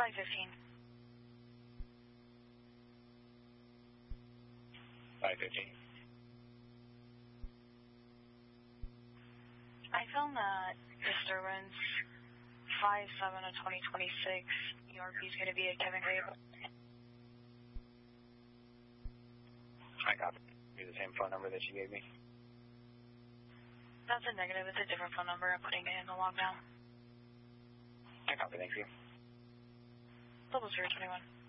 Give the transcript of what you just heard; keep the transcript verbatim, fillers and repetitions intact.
five fifteen. five fifteen. I found that disturbance five seven of twenty twenty-six. E R P is going to be at Kevin Grable. I copy. Use the same phone number that you gave me. That's a negative. It's a different phone number. I'm putting it in the log now. I copy. Thank you. Level zero twenty-one.